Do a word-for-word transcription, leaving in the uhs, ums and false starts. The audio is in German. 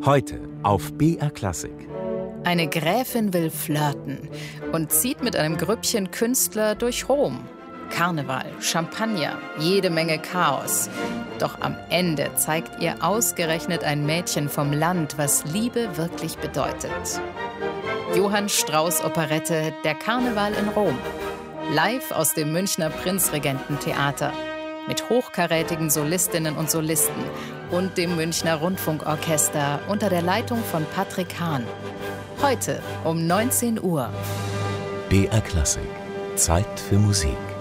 Heute auf B R Klassik. Eine Gräfin will flirten und zieht mit einem Grüppchen Künstler durch Rom. Karneval, Champagner, jede Menge Chaos. Doch am Ende zeigt ihr ausgerechnet ein Mädchen vom Land, was Liebe wirklich bedeutet. Johann Strauss Operette Der Karneval in Rom. Live aus dem Münchner Prinzregententheater. Mit hochkarätigen Solistinnen und Solisten und dem Münchner Rundfunkorchester unter der Leitung von Patrick Hahn. Heute um neunzehn Uhr. B R Klassik. Zeit für Musik.